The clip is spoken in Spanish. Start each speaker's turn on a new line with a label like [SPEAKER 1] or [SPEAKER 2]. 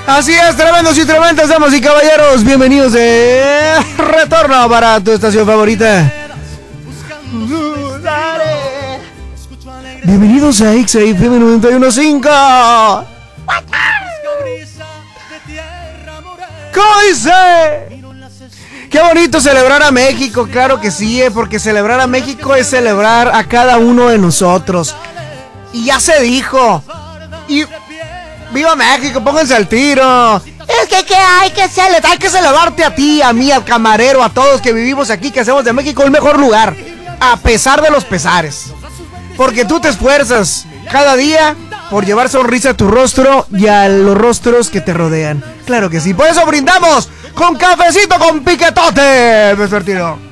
[SPEAKER 1] Así es, tremendos y tremendas damas y caballeros, bienvenidos de retorno para tu estación favorita. Bienvenidos a XFM 91.5. ¿Cómo dice? Qué bonito celebrar a México, claro que sí, porque celebrar a México es celebrar a cada uno de nosotros. Y ya se dijo. Y ¡viva México! Pónganse al tiro. Es que hay que celebrarte a ti, a mí, al camarero, a todos que vivimos aquí, que hacemos de México el mejor lugar, a pesar de los pesares. Porque tú te esfuerzas cada día por llevar sonrisa a tu rostro y a los rostros que te rodean. Claro que sí, por eso brindamos con cafecito con piquetote, Mr. Tiro.